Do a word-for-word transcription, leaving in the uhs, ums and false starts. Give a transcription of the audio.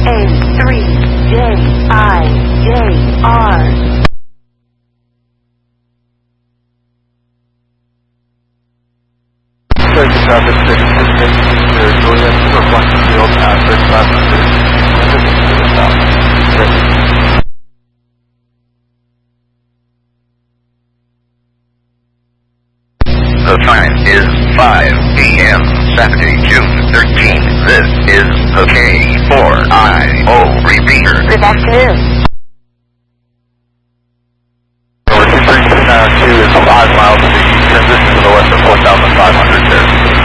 A three J I J R. Traffic traffic six six eight Juliet for Flushing Field at thirty-five hundred. The time is five P M Saturday, June thirteenth. This is the K four I O repeater. Good afternoon. Number two three two nine two is five miles to the east, transition to the west at four thousand five hundred there.